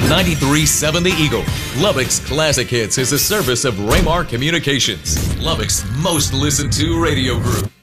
93.7 The Eagle. Lubbock's Classic Hits is a service of Raymar Communications, Lubbock's most listened to radio group.